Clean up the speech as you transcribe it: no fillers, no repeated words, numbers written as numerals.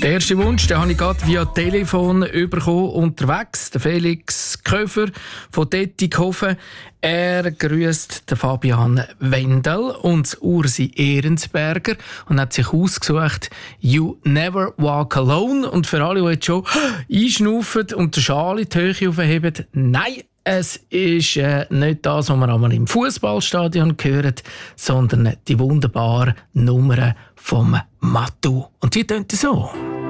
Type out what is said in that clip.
Den ersten Wunsch den habe ich gerade via Telefon bekommen unterwegs. Der Felix Köfer von Dettighofen. Er grüßt den Fabian Wendel und Ursi Ehrensberger und hat sich ausgesucht «You Never Walk Alone». Und für alle, die jetzt schon einschnaufen und den Schal in die Höhe aufheben, nein, es ist nicht das, was man einmal im Fußballstadion hört, sondern die wunderbare Nummer vom Mattu. Und die tönt so.